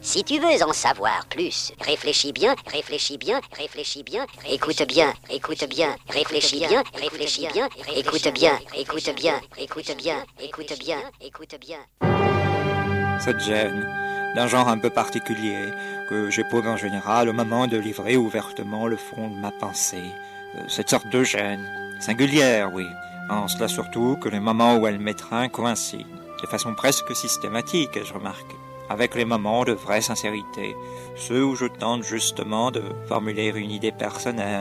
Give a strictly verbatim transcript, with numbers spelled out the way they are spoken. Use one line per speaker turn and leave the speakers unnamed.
Si tu veux en savoir plus, réfléchis bien, réfléchis bien, réfléchis bien, écoute bien, écoute bien, réfléchis bien, réfléchis bien, écoute bien, écoute bien, écoute bien, écoute bien, écoute bien.
Cette gêne, d'un genre un peu particulier, que j'éprouve en général au moment de livrer ouvertement le fond de ma pensée. Cette sorte de gêne, singulière, oui, en cela surtout que les moments où elle m'étreint coïncident, de façon presque systématique, ai-je remarqué, avec les moments de vraie sincérité, ceux où je tente justement de formuler une idée personnelle,